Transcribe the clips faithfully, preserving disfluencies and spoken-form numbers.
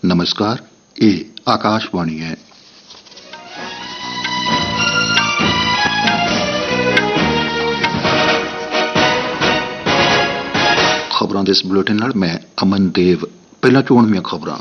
नमस्कार, ये आकाशवाणी है। खबरों के इस बुलेटिन नाल मैं अमन देव। पहला चोणवीं खबरां।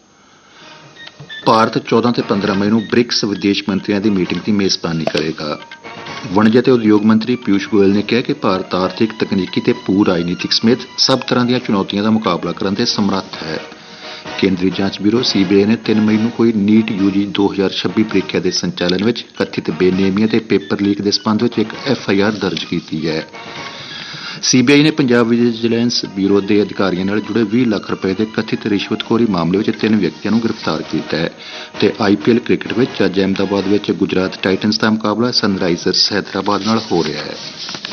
ਭਾਰਤ चौदह ਤੇ पंद्रह मई ਨੂੰ ਬ੍ਰਿਕਸ ਵਿਦੇਸ਼ ਮੰਤਰੀਆਂ ਦੀ ਮੀਟਿੰਗ ਦੀ ਮੇਜ਼ਬਾਨੀ ਕਰੇਗਾ। ਵਣਜ ਅਤੇ ਉਦਯੋਗ ਮੰਤਰੀ ਪਿਊਸ਼ ਗੋਇਲ ਨੇ ਕਿਹਾ ਕਿ ਭਾਰਤ ਆਰਥਿਕ, ਤਕਨੀਕੀ ਤੇ ਭੂ ਰਾਜਨੀਤਿਕ ਸਮੇਤ ਸਭ ਤਰ੍ਹਾਂ ਦੀਆਂ ਚੁਣੌਤੀਆਂ ਦਾ ਮੁਕਾਬਲਾ ਕਰਨ ਦੇ ਸਮਰੱਥ ਹੈ। ਕੇਂਦਰੀ ਜਾਂਚ ਬਿਊਰੋ ਸੀ ਬੀ ਆਈ ਨੇ ਤਿੰਨ ਮਈ ਨੂੰ ਹੋਈ ਨੀਟ ਯੂ ਜੀ ਦੋ ਹਜ਼ਾਰ ਛੱਬੀ ਪ੍ਰੀਖਿਆ ਦੇ ਸੰਚਾਲਨ ਵਿੱਚ ਕਥਿਤ ਬੇਨੇਮੀਆਂ ਤੇ ਪੇਪਰ ਲੀਕ ਦੇ ਸਬੰਧ ਵਿੱਚ ਇੱਕ ਐਫ ਆਈ ਆਰ ਦਰਜ ਕੀਤੀ ਹੈ। ਸੀ ਬੀ ਆਈ ਨੇ ਪੰਜਾਬ ਵਿਜੀਲੈਂਸ ਬਿਊਰੋ ਦੇ ਅਧਿਕਾਰੀਆਂ ਨਾਲ ਜੁੜੇ ਵੀਹ ਲੱਖ ਰੁਪਏ ਦੇ ਕਥਿਤ ਰਿਸ਼ਵਤਖੋਰੀ ਮਾਮਲੇ ਵਿੱਚ ਤਿੰਨ ਵਿਅਕਤੀਆਂ ਨੂੰ ਗ੍ਰਿਫਤਾਰ ਕੀਤਾ ਹੈ ਤੇ ਆਈ ਪੀ ਐਲ ਕ੍ਰਿਕਟ ਵਿੱਚ ਅੱਜ ਅਹਿਮਦਾਬਾਦ ਵਿੱਚ ਗੁਜਰਾਤ ਟਾਈਟਨਸ ਦਾ ਮੁਕਾਬਲਾ ਸਨਰਾਈਜ਼ਰਸ ਹੈਦਰਾਬਾਦ ਨਾਲ ਹੋ ਰਿਹਾ ਹੈ।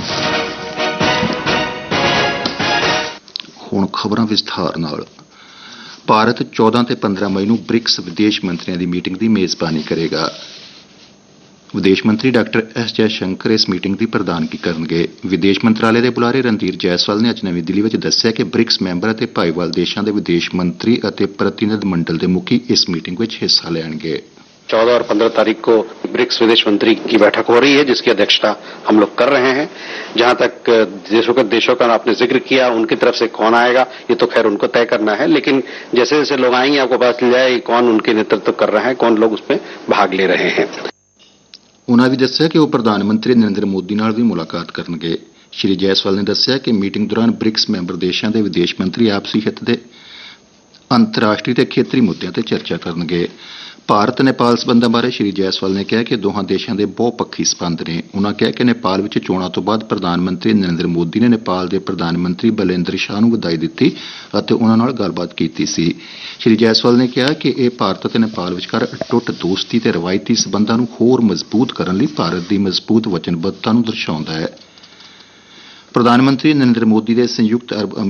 ਹੁਣ ਖਬਰਾਂ ਵਿਸਥਾਰ ਨਾਲ। ਭਾਰਤ ਚੌਦਹ ਤੇ ਪੰਦਰਾਂ ਮਈ ਨੂੰ ਬ੍ਰਿਕਸ ਵਿਦੇਸ਼ ਮੰਤਰੀਆਂ ਦੀ ਮੀਟਿੰਗ ਦੀ ਮੇਜ਼ਬਾਨੀ ਕਰੇਗਾ। ਵਿਦੇਸ਼ ਮੰਤਰੀ ਡਾਕਟਰ ਐਸ ਜੈ ਸ਼ੰਕਰ ਇਸ ਮੀਟਿੰਗ ਦੀ ਪ੍ਰਧਾਨਗੀ ਕਰਨਗੇ। ਵਿਦੇਸ਼ ਮੰਤਰਾਲੇ ਦੇ ਬੁਲਾਰੇ ਰਣਧੀਰ ਜੈਸਵਾਲ ਨੇ ਅੱਜ ਨਵੀਂ ਦਿੱਲੀ ਵਿੱਚ ਦੱਸਿਆ ਕਿ ਬ੍ਰਿਕਸ ਮੈਂਬਰ ਅਤੇ ਭਾਈਵਾਲ ਦੇਸ਼ਾਂ ਦੇ ਵਿਦੇਸ਼ ਮੰਤਰੀ ਅਤੇ ਪ੍ਰਤੀਨਿਧ ਮੰਡਲ ਦੇ ਮੁਖੀ ਇਸ ਮੀਟਿੰਗ ਵਿੱਚ ਹਿੱਸਾ ਲੈਣਗੇ। चौदह और पंद्रह तारीख को ब्रिक्स विदेश मंत्री की बैठक हो रही है, जिसकी अध्यक्षता हम लोग कर रहे हैं। जहां तक देशों का देशों का आपने जिक्र किया, उनकी तरफ से कौन आएगा ये तो खैर उनको तय करना है, लेकिन जैसे जैसे लोग आएंगे आपको पता चल जाए कौन उनके नेतृत्व कर रहा है, कौन लोग उसमें भाग ले रहे हैं। उन्होंने भी दस्सिया कि वो प्रधानमंत्री नरेंद्र मोदी नाल भी मुलाकात करनगे। श्री जायसवाल ने दस्सिया कि मीटिंग दौरान ब्रिक्स मैंबर देशों के विदेश मंत्री आपसी हित के अंतर्राष्ट्रीय ते खेतरी मुद्दों पर चर्चा करनगे। ਭਾਰਤ ਨੇਪਾਲ ਸਬੰਧਾਂ ਬਾਰੇ ਸ਼੍ਰੀ ਜਾਇਸਵਾਲ ਨੇ ਕਿਹਾ ਕਿ ਦੋਹਾਂ ਦੇਸ਼ਾਂ ਦੇ ਬਹੁਪੱਖੀ ਸਬੰਧ ਨੇ। ਉਨ੍ਹਾਂ ਕਿਹਾ ਕਿ ਨੇਪਾਲ ਵਿੱਚ ਚੋਣਾਂ ਤੋਂ ਬਾਅਦ ਪ੍ਰਧਾਨ ਮੰਤਰੀ ਨਰਿੰਦਰ ਮੋਦੀ ਨੇ ਨੇਪਾਲ ਦੇ ਪ੍ਰਧਾਨ ਮੰਤਰੀ ਬਲੇਂਦਰ ਸ਼ਾਹ ਨੂੰ ਵਧਾਈ ਦਿੱਤੀ ਅਤੇ ਉਨ੍ਹਾਂ ਨਾਲ ਗੱਲਬਾਤ ਕੀਤੀ ਸੀ। ਸ਼੍ਰੀ ਜਾਇਸਵਾਲ ਨੇ ਕਿਹਾ ਕਿ ਇਹ ਭਾਰਤ ਅਤੇ ਨੇਪਾਲ ਵਿਚਕਾਰ ਅਟੁੱਟ ਦੋਸਤੀ ਤੇ ਰਵਾਇਤੀ ਸਬੰਧਾਂ ਨੂੰ ਹੋਰ ਮਜ਼ਬੂਤ ਕਰਨ ਲਈ ਭਾਰਤ ਦੀ ਮਜ਼ਬੂਤ ਵਚਨਬੱਧਤਾ ਨੂੰ ਦਰਸਾਉਂਦਾ ਹੈ। ਪ੍ਰਧਾਨ ਮੰਤਰੀ ਨਰਿੰਦਰ ਮੋਦੀ ਦੇ ਸੰਯੁਕਤ ਅਰਬ